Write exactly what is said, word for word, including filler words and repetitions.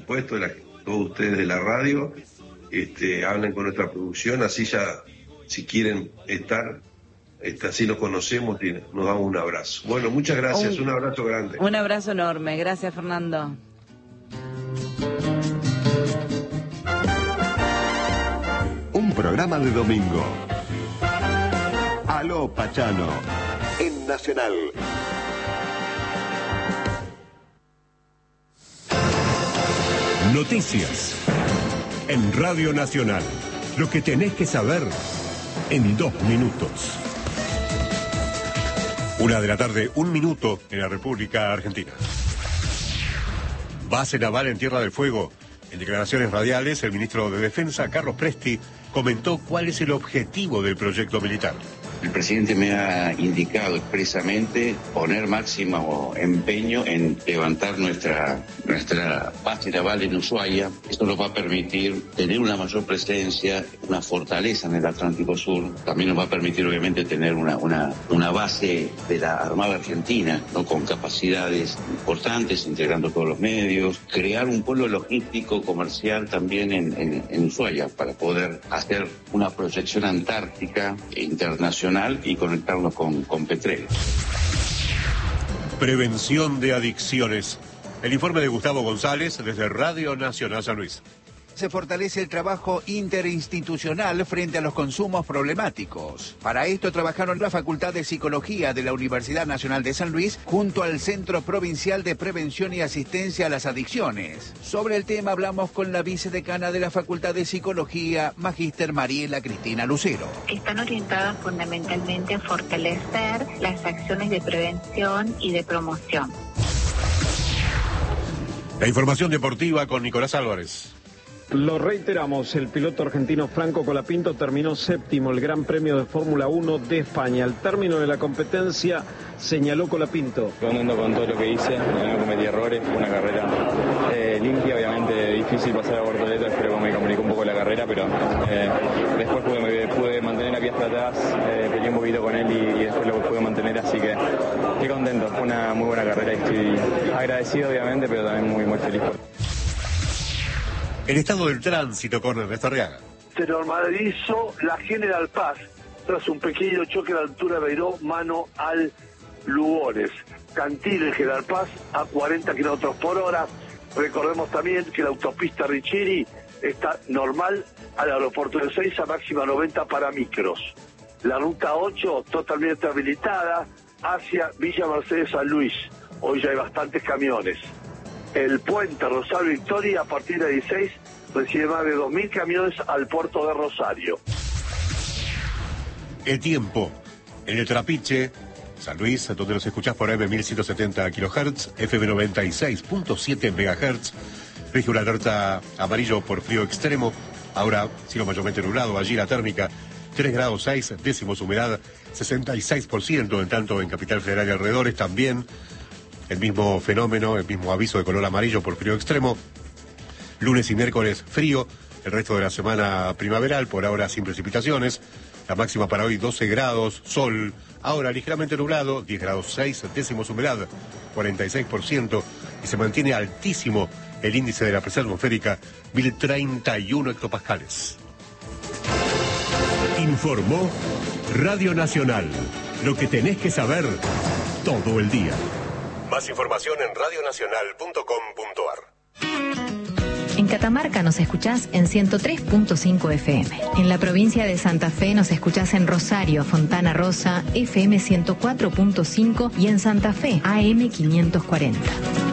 supuesto, la, todos ustedes de la radio, este, hablen con nuestra producción, así ya, si quieren estar, este, así nos conocemos y nos damos un abrazo. Bueno, muchas gracias, un, un abrazo grande. Un abrazo enorme, gracias Fernando. Un programa de domingo. Aló Pachano, en Nacional. Noticias en Radio Nacional. Lo que tenés que saber en dos minutos. Una de la tarde, un minuto en la República Argentina. Base naval en Tierra del Fuego. En declaraciones radiales, el ministro de Defensa, Carlos Presti, comentó cuál es el objetivo del proyecto militar. El presidente me ha indicado expresamente poner máximo empeño en levantar nuestra, nuestra base naval en Ushuaia. Esto nos va a permitir tener una mayor presencia, una fortaleza en el Atlántico Sur. También nos va a permitir, obviamente, tener una, una, una base de la Armada Argentina, ¿no? Con capacidades importantes, integrando todos los medios. Crear un polo logístico comercial también en, en, en Ushuaia para poder hacer una proyección antártica e internacional y conectarnos con, con Petrel. Prevención de adicciones. El informe de Gustavo González desde Radio Nacional San Luis. Se fortalece el trabajo interinstitucional frente a los consumos problemáticos. Para esto trabajaron la Facultad de Psicología de la Universidad Nacional de San Luis junto al Centro Provincial de Prevención y Asistencia a las Adicciones. Sobre el tema hablamos con la vicedecana de la Facultad de Psicología, Magíster Mariela Cristina Lucero. Están orientadas fundamentalmente a fortalecer las acciones de prevención y de promoción. La información deportiva con Nicolás Álvarez. Lo reiteramos, el piloto argentino Franco Colapinto terminó séptimo el Gran Premio de Fórmula uno de España. Al término de la competencia señaló Colapinto. Contento con todo lo que hice, no cometí errores, fue una carrera eh, limpia, obviamente difícil pasar a Bortoleto, espero que me comunicó un poco la carrera, pero eh, después pude, pude mantener aquí hasta atrás, eh, peleé un poquito con él y, y después lo pude mantener, así que estoy contento, fue una muy buena carrera y estoy agradecido obviamente, pero también muy, muy feliz por... El estado del tránsito con Ernesto Arriaga. Se normalizó la General Paz tras un pequeño choque a la altura de Beiró, mano al Lugones. Cantil, General Paz a cuarenta kilómetros por hora. Recordemos también que la autopista Richeri está normal al aeropuerto de Ezeiza, máxima noventa para micros. La ruta ocho totalmente habilitada hacia Villa Mercedes San Luis. Hoy ya hay bastantes camiones. El puente Rosario Victoria, a partir de dieciséis, recibe más de dos mil camiones al puerto de Rosario. El tiempo. En el Trapiche, San Luis, donde nos escuchás por A M mil ciento setenta kilohertz, F M noventa y seis punto siete megahertz, rige una alerta amarillo por frío extremo. Ahora, cielo mayormente nublado, allí la térmica tres grados seis décimos, humedad sesenta y seis por ciento, en tanto en Capital Federal y alrededores también. El mismo fenómeno, el mismo aviso de color amarillo por frío extremo. Lunes y miércoles frío, el resto de la semana primaveral, por ahora sin precipitaciones. La máxima para hoy doce grados, sol, ahora ligeramente nublado, diez grados seis décimos, humedad cuarenta y seis por ciento, y se mantiene altísimo el índice de la presión atmosférica, mil treinta y uno hectopascales. Informó Radio Nacional, lo que tenés que saber todo el día. Más información en radio nacional punto com punto ar. En Catamarca nos escuchás en ciento tres punto cinco F M. En la provincia de Santa Fe nos escuchás en Rosario, Fontana Rosa, F M ciento cuatro punto cinco y en Santa Fe, A M quinientos cuarenta.